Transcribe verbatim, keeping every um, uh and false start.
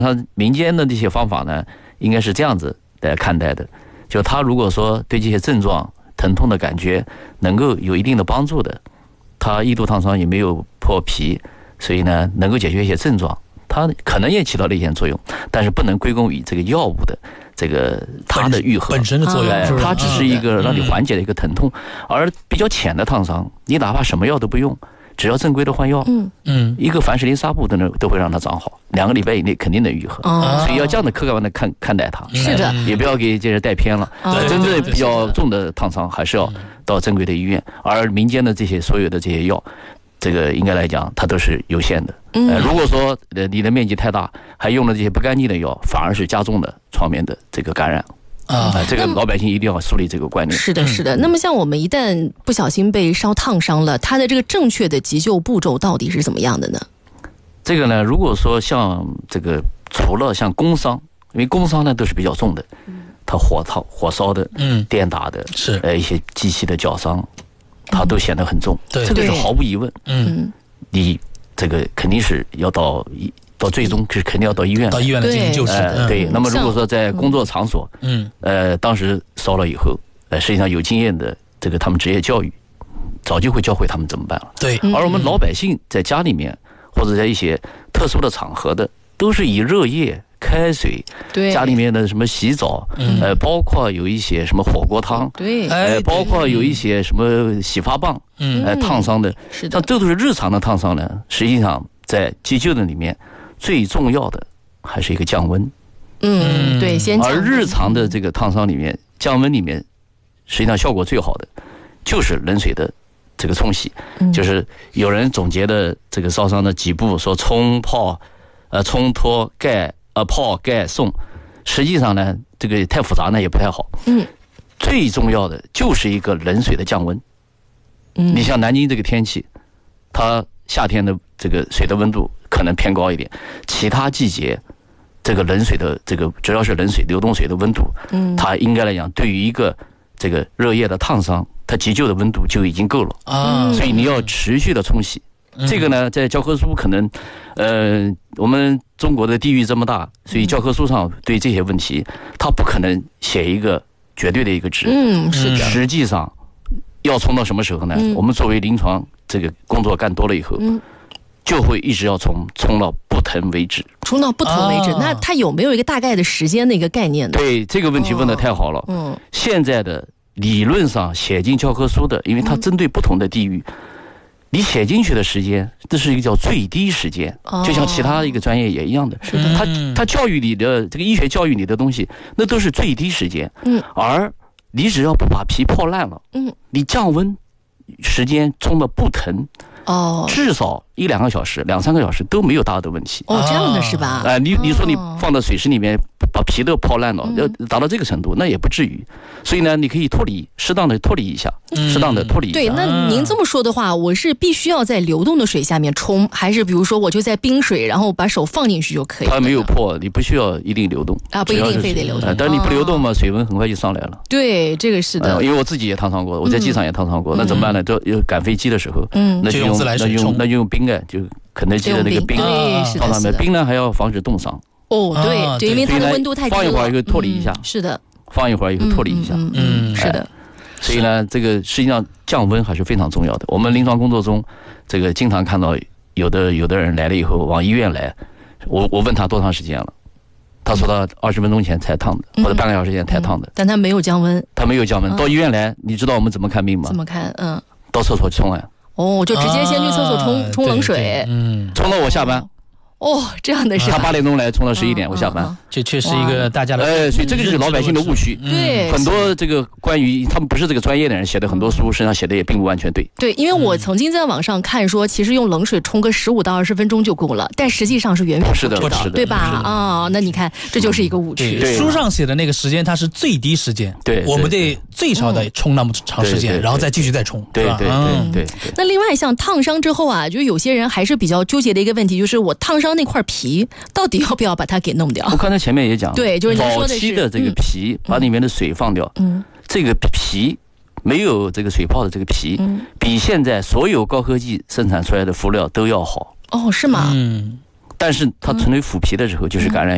他民间的这些方法呢，应该是这样子来看待的，就他如果说对这些症状、疼痛的感觉能够有一定的帮助的，他一度烫伤也没有破皮，所以呢能够解决一些症状，它可能也起到了一些作用，但是不能归功于这个药物的这个它的愈合本身的作用， 哎，它只是一个让你缓解的一个疼痛，而比较浅的烫伤，你哪怕什么药都不用，只要正规的换药， 嗯嗯，一个凡士林纱布都能都会让它长好，两个礼拜以内肯定能愈合， 哦， 所以要这样的客观的看看待它， 是的， 也不要给这人带偏了。 对， 真正比较重的烫伤还是要到正规的医院，而民间的这些所有的这些药，这个应该来讲它都是有限的。 嗯， 呃，如果说呃你的面积太大，还用了这些不干净的药，反而是加重了创面的这个感染。啊、呃，这个老百姓一定要树立这个观念。 是的，是的。那么像我们一旦不小心被烧烫伤了，它的这个正确的急救步骤到底是怎么样的呢？ 这个呢，如果说像这个除了像工伤，因为工伤呢都是比较重的，它火烫、火烧的，嗯，电打的， 是呃一些机器的绞伤，它都显得很重， 对， 这个是毫无疑问。 嗯， 你这个肯定是要到一。到最终是肯定要到医院， 到医院来进行救治。 呃、对，那么如果说在工作场所，嗯，呃，当时烧了以后，呃，实际上有经验的这个他们职业教育，早就会教会他们怎么办了。 对， 而我们老百姓在家里面或者在一些特殊的场合的，都是以热液、开水， 对， 家里面的什么洗澡，嗯、呃，包括有一些什么火锅汤， 对， 呃，包括有一些什么洗发棒，嗯，呃，烫伤的， 是的， 那这都是日常的烫伤呢。实际上在急救的里面。最重要的还是一个降温， 嗯，对，先降温。 而日常的这个烫伤里面，降温里面，实际上效果最好的就是冷水的这个冲洗。嗯、就是有人总结的这个烧伤的几步，说冲泡、呃冲脱盖、呃泡盖送。实际上呢，这个太复杂呢也不太好。嗯，最重要的就是一个冷水的降温。嗯，你像南京这个天气，它夏天的这个水的温度可能偏高一点，其他季节这个冷水的这个只要是冷水流动水的温度，嗯，它应该来讲对于一个这个热液的烫伤，它急救的温度就已经够了啊，所以你要持续的冲洗。嗯、这个呢，在教科书可能，呃，我们中国的地域这么大，所以教科书上对这些问题，它不可能写一个绝对的一个值。 嗯，是的。 实际上要冲到什么时候呢？嗯、我们作为临床这个工作干多了以后，嗯，就会一直要冲冲到不疼为止， 冲到不疼为止。哦、那它有没有一个大概的时间的一个概念呢？ 对，这个问题问得太好了。嗯，现在的理论上写进教科书的，因为它针对不同的地域。嗯，你写进去的时间，这是一个叫最低时间，哦、就像其他一个专业也一样的。是的，他他教育你的这个医学教育你的东西，那都是最低时间。嗯，而你只要不把皮泡烂了，嗯，你降温时间冲的不疼，哦，至少一两个小时、两三个小时都没有大的问题。 哦，这样的是吧？ 哎、呃，你你说你放到水池里面把皮都泡烂了，要达到这个程度，那也不至于。所以呢，你可以脱离，适当的脱离一下，适当的脱离一下。 对，那您这么说的话，我是必须要在流动的水下面冲，还是比如说我就在冰水，然后把手放进去就可以了？ 它没有破，你不需要一定流动啊，不一定非得流动。 呃、但是你不流动嘛，水温很快就上来了。 对，这个是的。 呃、因为我自己也烫伤过，我在机场也烫伤过，嗯、那怎么办呢？就有赶飞机的时候， 嗯， 那就用那就用那就用冰盖，就肯德基的那个冰放上面，冰呢还要防止冻伤。 哦，对，对，因为它的温度太低了， 放一会儿以后脱离一下， 嗯、是的， 放一会儿以后脱离一下， 嗯，嗯是的、哎。 所以呢，这个实际上降温还是非常重要的。我们临床工作中，这个经常看到有的有的人来了以后往医院来，我我问他多长时间了，他说他二十分钟前才烫的，嗯、或者半个小时前才烫的、 嗯，但他没有降温， 他没有降温。嗯、到医院来，你知道我们怎么看病吗？ 怎么看？嗯， 到厕所去冲啊。 哦，就直接先去厕所冲、啊、冲冷水， 嗯，冲到我下班。 哦，这样的是吧？ 他八点钟来，冲到十一点，我下班。 这确实一个大家的， 哎，所以这个就是老百姓的误区。 对， 很多这个关于他们不是这个专业的人写的很多书，实际上写的也并不完全对。 对，因为我曾经在网上看说，其实用冷水冲个十五到二十分钟就够了，但实际上是远远不是的，不是的， 对吧？啊，那你看，这就是一个误区。 书上写的那个时间，它是最低时间， 对， 我们得最少的冲那么长时间，然后再继续再冲， 对对对对。 那另外，像烫伤之后啊，就有些人还是比较纠结的一个问题，就是我烫伤那块皮。到底要不要把它给弄掉？ 我刚才前面也讲， 对，就是早期的这个皮，把里面的水放掉，嗯，这个皮没有这个水泡的这个皮，嗯，比现在所有高科技生产出来的敷料都要好。 哦，是吗？ 嗯， 但是它成为腐皮的时候，就是感染。